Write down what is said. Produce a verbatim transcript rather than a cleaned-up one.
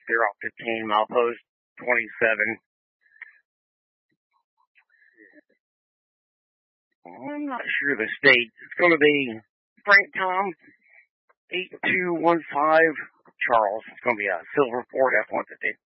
They're off fifteen, milepost twenty-seven. I'm not sure the state. It's going to be Frank Tom, eight two one five, Charles. It's going to be a Silver Ford F one fifty.